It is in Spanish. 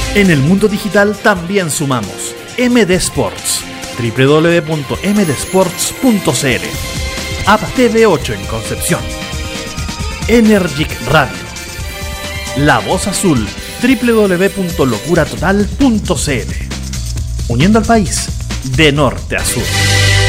En el mundo digital también sumamos MD Sports, www.mdsports.cl, App TV8 en Concepción, Energic Radio, La Voz Azul, www.locuratotal.cl, uniendo al país de norte a sur.